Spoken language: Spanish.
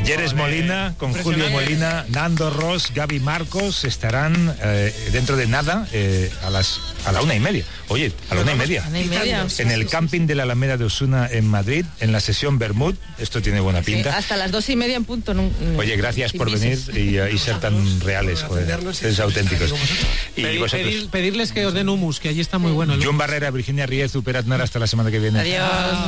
Talleres Molina, con Julio Molina, Nando Ross, Gaby Marcos, estarán dentro de nada a la 1:30. Oye, a la 1:30. En el camping de la Alameda de Osuna en Madrid, en la sesión Bermud. Esto tiene buena pinta. Sí, hasta las 2:30 en punto. Oye, gracias por venir y ser tan reales, joder, es auténticos. Y pedirles que os den hummus, que allí está muy bueno. John Barrera, Virginia Riez, Uperat Nara, hasta la semana que viene. Adiós.